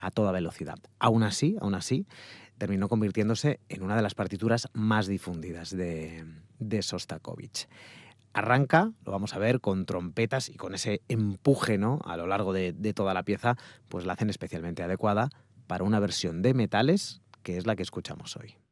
a toda velocidad. Aún así, terminó convirtiéndose en una de las partituras más difundidas de Sostakovich. Arranca, lo vamos a ver, con trompetas y con ese empuje, ¿no?, a lo largo de toda la pieza, pues la hacen especialmente adecuada para una versión de metales que es la que escuchamos hoy.